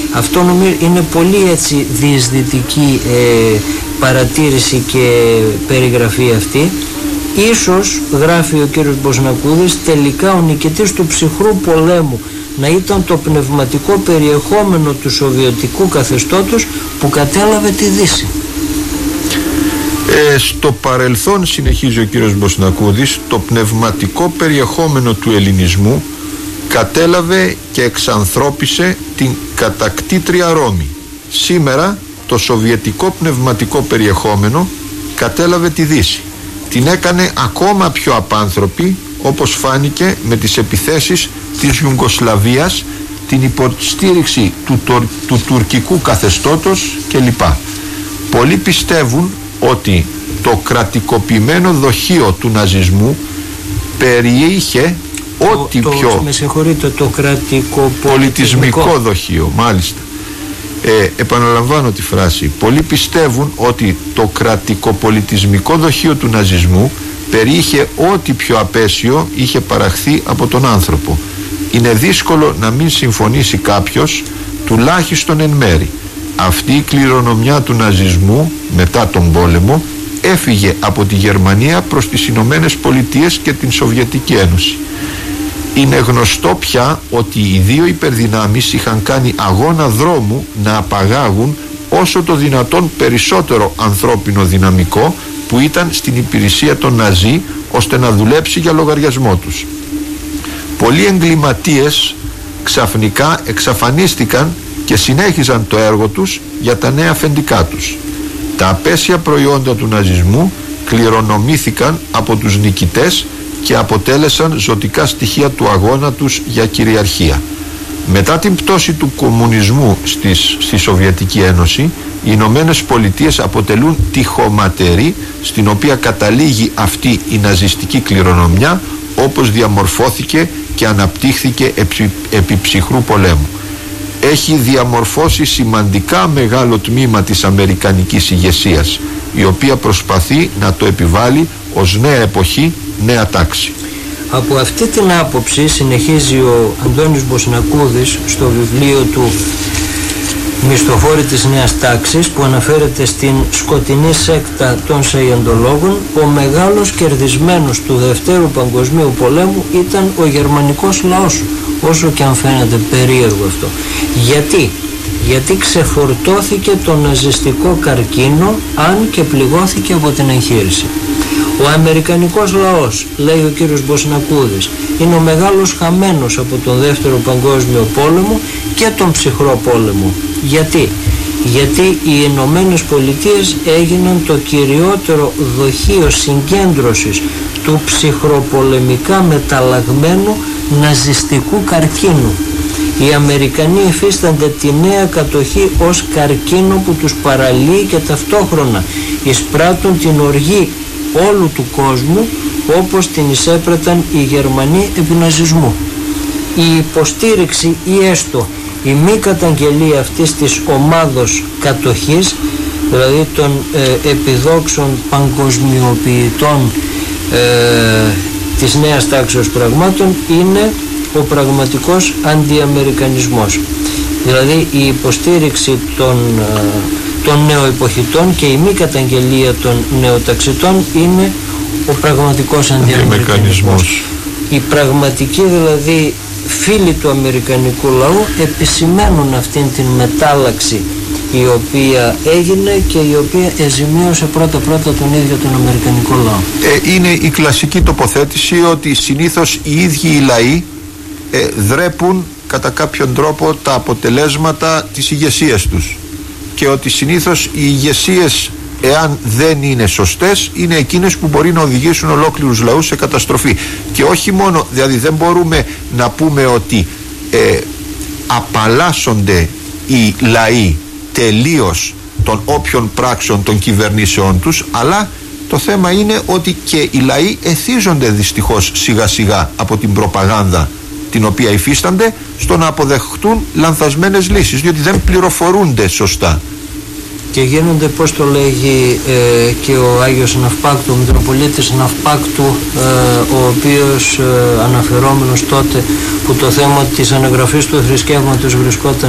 Αυτό νομίζω είναι πολύ έτσι διεισδυτική παρατήρηση και περιγραφή αυτή. Ίσως, γράφει ο κύριος Μποσνακούδης, τελικά ο νικητής του ψυχρού πολέμου να ήταν το πνευματικό περιεχόμενο του σοβιετικού καθεστώτος που κατέλαβε τη Δύση. Στο παρελθόν, συνεχίζει ο κύριος Μποσνακούδης, το πνευματικό περιεχόμενο του ελληνισμού κατέλαβε και εξανθρώπισε την κατακτήτρια Ρώμη. Σήμερα το σοβιετικό πνευματικό περιεχόμενο κατέλαβε τη Δύση. Την έκανε ακόμα πιο απάνθρωπη, όπως φάνηκε με τις επιθέσεις της Ιουγκοσλαβίας, την υποστήριξη του τουρκικού καθεστώτος κλπ. Πολλοί πιστεύουν ότι το κρατικοποιημένο δοχείο του ναζισμού περιείχε ό,τι πιο... Με συγχωρείτε, το κρατικοπολιτισμικό δοχείο, μάλιστα. Επαναλαμβάνω τη φράση. Πολλοί πιστεύουν ότι το κρατικοπολιτισμικό δοχείο του ναζισμού περιείχε ό,τι πιο απέσιο είχε παραχθεί από τον άνθρωπο. Είναι δύσκολο να μην συμφωνήσει κάποιος, τουλάχιστον εν μέρη. Αυτή η κληρονομιά του ναζισμού μετά τον πόλεμο έφυγε από τη Γερμανία προς τις Ηνωμένες Πολιτείες και την Σοβιετική Ένωση. Είναι γνωστό πια ότι οι δύο υπερδυνάμεις είχαν κάνει αγώνα δρόμου να απαγάγουν όσο το δυνατόν περισσότερο ανθρώπινο δυναμικό που ήταν στην υπηρεσία των Ναζί, ώστε να δουλέψει για λογαριασμό τους. Πολλοί εγκληματίες ξαφνικά εξαφανίστηκαν και συνέχιζαν το έργο τους για τα νέα αφεντικά τους. Τα απέσια προϊόντα του ναζισμού κληρονομήθηκαν από τους νικητές και αποτέλεσαν ζωτικά στοιχεία του αγώνα τους για κυριαρχία. Μετά την πτώση του κομμουνισμού στη Σοβιετική Ένωση, οι Ηνωμένες Πολιτείες αποτελούν τη χωματερή στην οποία καταλήγει αυτή η ναζιστική κληρονομιά, όπως διαμορφώθηκε και αναπτύχθηκε επί ψυχρού πολέμου. Έχει διαμορφώσει σημαντικά μεγάλο τμήμα της αμερικανικής ηγεσίας, η οποία προσπαθεί να το επιβάλλει ως νέα εποχή, νέα τάξη. Από αυτή την άποψη, συνεχίζει ο Αντώνης Μποσνακούδης στο βιβλίο του «Μισθοφόροι της Νέας Τάξης», που αναφέρεται στην σκοτεινή σέκτα των Σαϊεντολόγων, ο μεγάλος κερδισμένος του Δευτέρου Παγκοσμίου Πολέμου ήταν ο γερμανικός λαός, όσο και αν φαίνεται περίεργο αυτό. Γιατί ξεφορτώθηκε το ναζιστικό καρκίνο, αν και πληγώθηκε από την εγχείρηση. Ο αμερικανικός λαός, λέει ο κύριος Μποσνακούδης, είναι ο μεγάλος χαμένος από τον Δεύτερο Παγκόσμιο Πόλεμο και τον Ψυχρό Πόλεμο. Γιατί οι Ηνωμένες Πολιτείες έγιναν το κυριότερο δοχείο συγκέντρωσης του ψυχροπολεμικά μεταλλαγμένου ναζιστικού καρκίνου. Οι Αμερικανοί υφίστανται τη νέα κατοχή ως καρκίνο που τους παραλύει και ταυτόχρονα εισπράττουν την οργή όλου του κόσμου, όπως την εισέπραταν οι Γερμανοί επί ναζισμού. Η υποστήριξη ή έστω η μη καταγγελία αυτής της ομάδος κατοχής, δηλαδή των επιδόξων παγκοσμιοποιητών της νέας τάξης πραγμάτων, είναι ο πραγματικός αντιαμερικανισμός. Δηλαδή η υποστήριξη των νεοεποχητών και η μη καταγγελία των νεοταξιτών είναι ο πραγματικός αντιαμερικανισμός. Οι πραγματικοί δηλαδή φίλοι του αμερικανικού λαού επισημαίνουν αυτήν την μετάλλαξη η οποία έγινε και η οποία εζημίωσε πρώτα τον ίδιο τον αμερικανικό λαό. Είναι η κλασική τοποθέτηση ότι συνήθως οι ίδιοι οι λαοί δρέπουν κατά κάποιον τρόπο τα αποτελέσματα της ηγεσίας τους και ότι συνήθως οι ηγεσίες, εάν δεν είναι σωστές, είναι εκείνες που μπορεί να οδηγήσουν ολόκληρους λαούς σε καταστροφή. Και όχι μόνο, δηλαδή δεν μπορούμε να πούμε ότι απαλλάσσονται οι λαοί τελείως των όποιων πράξεων των κυβερνήσεών τους, αλλά το θέμα είναι ότι και οι λαοί εθίζονται δυστυχώς σιγά σιγά από την προπαγάνδα την οποία υφίστανται, στο να αποδεχτούν λανθασμένες λύσεις, διότι δεν πληροφορούνται σωστά. Και γίνονται, πώς το λέγει και ο Άγιος Ναυπάκτου, ο Μητροπολίτης Ναυπάκτου, ο οποίος αναφερόμενος τότε που το θέμα της αναγραφής του θρησκεύματος βρισκόταν